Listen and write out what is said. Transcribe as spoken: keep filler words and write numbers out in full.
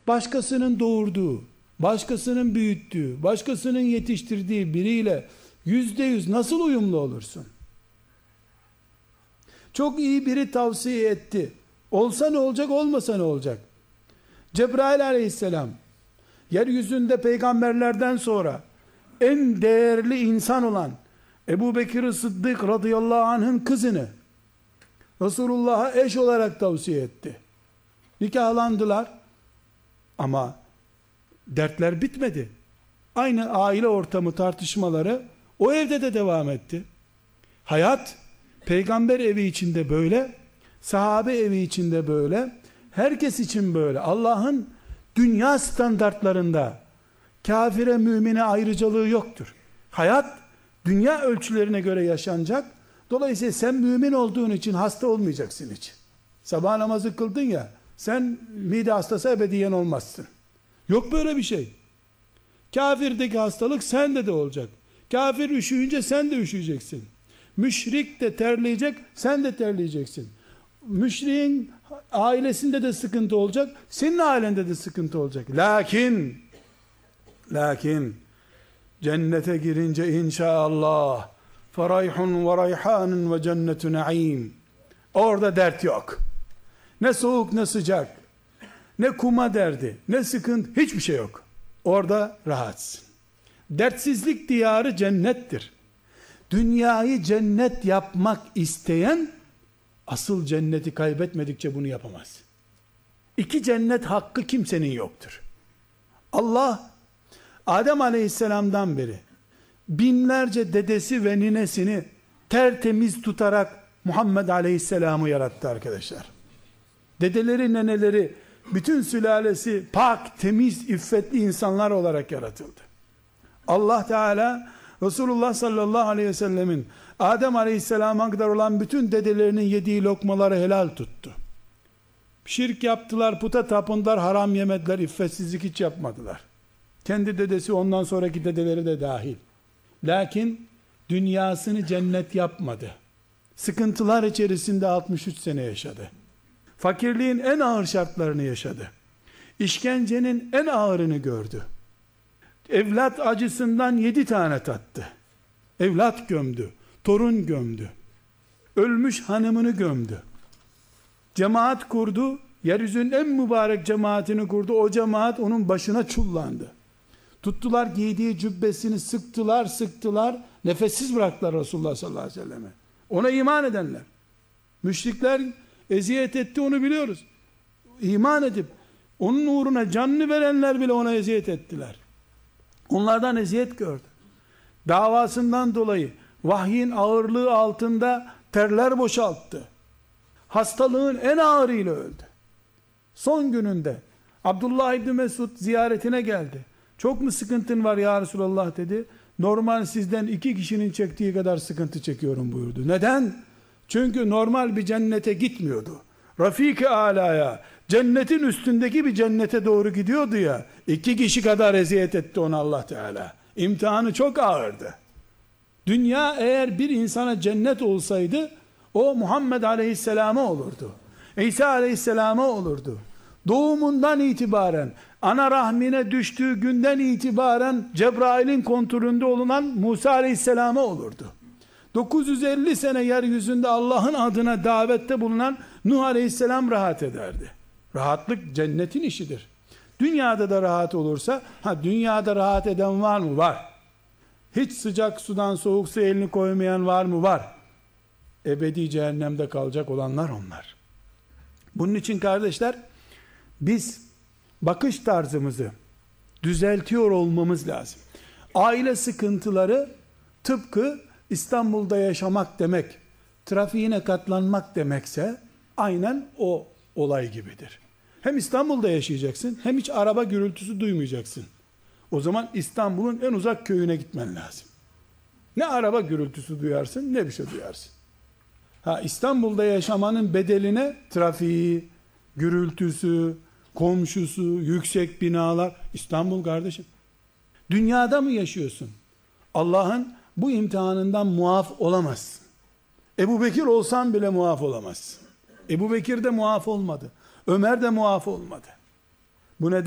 başkasının doğurduğu, başkasının büyüttüğü, başkasının yetiştirdiği biriyle yüzde yüz nasıl uyumlu olursun? Çok iyi biri tavsiye etti. Olsa ne olacak, olmasa ne olacak? Cebrail aleyhisselam, yeryüzünde peygamberlerden sonra en değerli insan olan Ebu Bekir Sıddık radıyallahu anh'ın kızını Resulullah'a eş olarak tavsiye etti. Nikahlandılar ama dertler bitmedi. Aynı aile ortamı tartışmaları o evde de devam etti. Hayat peygamber evi içinde böyle, sahabe evi içinde böyle, herkes için böyle. Allah'ın dünya standartlarında kafire mümine ayrıcalığı yoktur. Hayat dünya ölçülerine göre yaşanacak. Dolayısıyla sen mümin olduğun için hasta olmayacaksın hiç. Sabah namazı kıldın ya, sen mide hastası ebediyen olmazsın. Yok böyle bir şey. Kafirdeki hastalık sende de olacak. Kafir üşüyünce sen de üşüyeceksin. Müşrik de terleyecek, sen de terleyeceksin. Müşriğin ailesinde de sıkıntı olacak, senin ailende de sıkıntı olacak. Lakin, lakin cennete girince inşallah ferayhun ve rayhanun ve cennetu naim. Orada dert yok. Ne soğuk ne sıcak, ne kuma derdi, ne sıkıntı, hiçbir şey yok. Orada rahatsın. Dertsizlik diyarı cennettir. Dünyayı cennet yapmak isteyen asıl cenneti kaybetmedikçe bunu yapamaz. İki cennet hakkı kimsenin yoktur. Allah Adem aleyhisselamdan beri binlerce dedesi ve ninesini tertemiz tutarak Muhammed aleyhisselamı yarattı arkadaşlar. Dedeleri, neneleri, bütün sülalesi pak, temiz, iffetli insanlar olarak yaratıldı. Allah Teala Resulullah sallallahu aleyhi ve sellemin Adem aleyhisselama kadar olan bütün dedelerinin yediği lokmaları helal tuttu. Şirk yaptılar, puta tapındılar, haram yemediler, iffetsizlik hiç yapmadılar. Kendi dedesi, ondan sonraki dedeleri de dahil. Lakin dünyasını cennet yapmadı. Sıkıntılar içerisinde altmış üç sene yaşadı. Fakirliğin en ağır şartlarını yaşadı. İşkencenin en ağırını gördü. Evlat acısından yedi tane tattı. Evlat gömdü, torun gömdü. Ölmüş hanımını gömdü. Cemaat kurdu, yeryüzünün en mübarek cemaatini kurdu. O cemaat onun başına çullandı. Tuttular giydiği cübbesini, sıktılar, sıktılar. Nefessiz bıraktılar Resulullah sallallahu aleyhi ve selleme. Ona iman edenler. Müşrikler eziyet etti, onu biliyoruz. İman edip onun uğruna canını verenler bile ona eziyet ettiler. Onlardan eziyet gördü. Davasından dolayı vahyin ağırlığı altında terler boşalttı. Hastalığın en ağırıyla öldü. Son gününde Abdullah İbni Mesud ziyaretine geldi. Çok mu sıkıntın var ya Resulallah dedi. Normal sizden iki kişinin çektiği kadar sıkıntı çekiyorum buyurdu. Neden? Çünkü normal bir cennete gitmiyordu. Rafik-i alaya, cennetin üstündeki bir cennete doğru gidiyordu ya. İki kişi kadar eziyet etti ona Allah Teala. İmtihanı çok ağırdı. Dünya eğer bir insana cennet olsaydı o Muhammed Aleyhisselam'a olurdu. İsa Aleyhisselam'a olurdu. Doğumundan itibaren, ana rahmine düştüğü günden itibaren Cebrail'in kontrolünde olunan Musa Aleyhisselam'a olurdu. dokuz yüz elli sene yeryüzünde Allah'ın adına davette bulunan Nuh Aleyhisselam rahat ederdi. Rahatlık cennetin işidir. Dünyada da rahat olursa, ha dünyada rahat eden var mı? Var. Hiç sıcak sudan soğuk su elini koymayan var mı? Var. Ebedi cehennemde kalacak olanlar onlar. Bunun için kardeşler, biz bakış tarzımızı düzeltiyor olmamız lazım. Aile sıkıntıları tıpkı İstanbul'da yaşamak demek, trafiğine katlanmak demekse aynen o olay gibidir. Hem İstanbul'da yaşayacaksın, hem hiç araba gürültüsü duymayacaksın. O zaman İstanbul'un en uzak köyüne gitmen lazım. Ne araba gürültüsü duyarsın, ne bir şey duyarsın. Ha, İstanbul'da yaşamanın bedeline trafiği, gürültüsü, komşusu, yüksek binalar. İstanbul kardeşim. Dünyada mı yaşıyorsun? Allah'ın bu imtihanından muaf olamazsın. Ebu Bekir olsan bile muaf olamazsın. Ebu Bekir de muaf olmadı. Ömer de muaf olmadı. Bu neden?